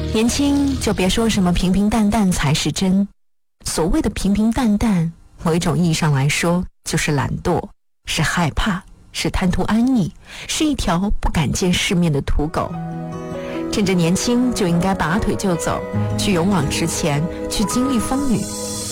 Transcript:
年轻就别说什么平平淡淡才是真，所谓的平平淡淡，某一种意义上来说就是懒惰，是害怕，是贪图安逸，是一条不敢见世面的土狗。趁着年轻就应该拔腿就走，去勇往直前，去经历风雨，